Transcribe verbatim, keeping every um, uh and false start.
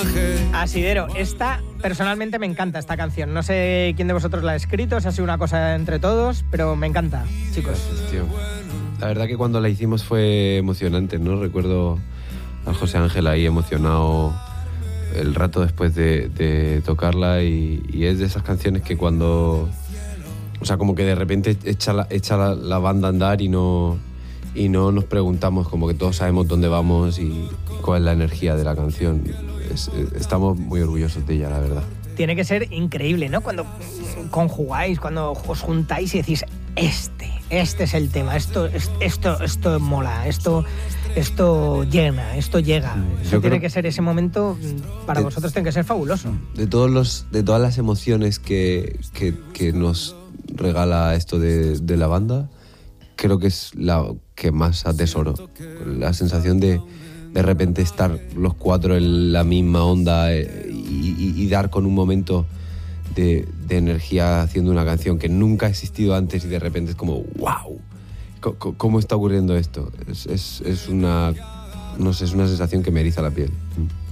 Asidero, esta personalmente me encanta esta canción. No sé quién de vosotros la ha escrito, si ha sido una cosa entre todos, pero me encanta, chicos. Gracias, tío. La verdad que cuando la hicimos fue emocionante, ¿no? Recuerdo a José Ángel ahí emocionado el rato después de, de tocarla y, y es de esas canciones que cuando... O sea, como que de repente echa la, echa la, la banda a andar y no, y no nos preguntamos, como que todos sabemos dónde vamos y cuál es la energía de la canción. Es, estamos muy orgullosos de ella, la verdad. Tiene que ser increíble, ¿no? Cuando conjugáis, cuando os juntáis y decís, este, este es el tema, esto, esto, esto mola, esto, esto llena, esto llega. Eso tiene que ser ese momento, para de, vosotros tiene que ser fabuloso. De, todos los, de todas las emociones que, que, que nos regala esto de, de la banda, creo que es la que más atesoro. La sensación de de repente estar los cuatro en la misma onda y, y, y dar con un momento de, de energía haciendo una canción que nunca ha existido antes y de repente es como wow, ¿cómo, cómo está ocurriendo esto? Es, es, es una, no sé, es una sensación que me eriza la piel.